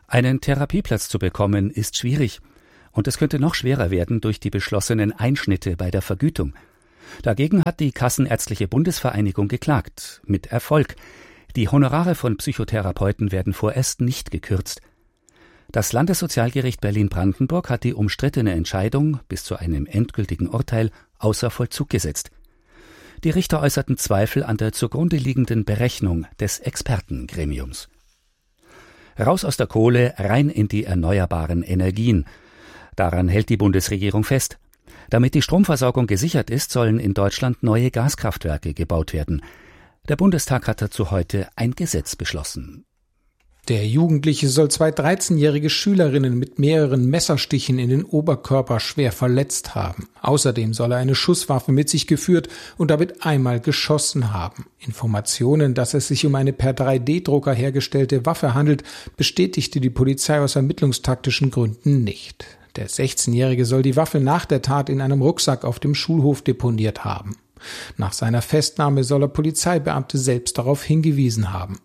Einen Therapieplatz zu bekommen ist schwierig. Und es könnte noch schwerer werden durch die beschlossenen Einschnitte bei der Vergütung. Dagegen hat die Kassenärztliche Bundesvereinigung geklagt. Mit Erfolg. Die Honorare von Psychotherapeuten werden vorerst nicht gekürzt. Das Landessozialgericht Berlin-Brandenburg hat die umstrittene Entscheidung bis zu einem endgültigen Urteil außer Vollzug gesetzt. Die Richter äußerten Zweifel an der zugrunde liegenden Berechnung des Expertengremiums. Raus aus der Kohle, rein in die erneuerbaren Energien. Daran hält die Bundesregierung fest. Damit die Stromversorgung gesichert ist, sollen in Deutschland neue Gaskraftwerke gebaut werden. Der Bundestag hat dazu heute ein Gesetz beschlossen. Der Jugendliche soll 2 13-jährige Schülerinnen mit mehreren Messerstichen in den Oberkörper schwer verletzt haben. Außerdem soll er eine Schusswaffe mit sich geführt und damit einmal geschossen haben. Informationen, dass es sich um eine per 3D-Drucker hergestellte Waffe handelt, bestätigte die Polizei aus ermittlungstaktischen Gründen nicht. Der 16-Jährige soll die Waffe nach der Tat in einem Rucksack auf dem Schulhof deponiert haben. Nach seiner Festnahme soll er Polizeibeamte selbst darauf hingewiesen haben.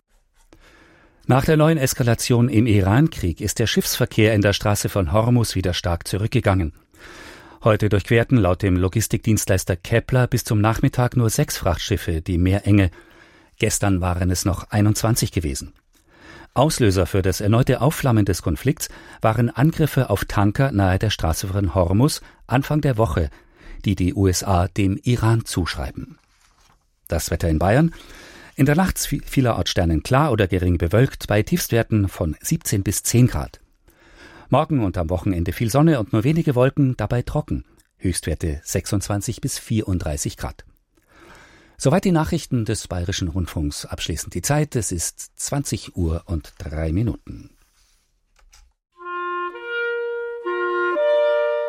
Nach der neuen Eskalation im Iran-Krieg ist der Schiffsverkehr in der Straße von Hormuz wieder stark zurückgegangen. Heute durchquerten laut dem Logistikdienstleister Kepler bis zum Nachmittag nur 6 Frachtschiffe die Meerenge. Gestern waren es noch 21 gewesen. Auslöser für das erneute Aufflammen des Konflikts waren Angriffe auf Tanker nahe der Straße von Hormuz Anfang der Woche, die die USA dem Iran zuschreiben. Das Wetter in Bayern: In der Nacht vielerorts sternenklar oder gering bewölkt bei Tiefstwerten von 17 bis 10 Grad. Morgen und am Wochenende viel Sonne und nur wenige Wolken, dabei trocken. Höchstwerte 26 bis 34 Grad. Soweit die Nachrichten des Bayerischen Rundfunks. Abschließend die Zeit, es ist 20 Uhr und 3 Minuten.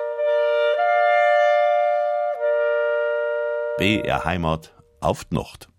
BR Heimat auf die Nacht.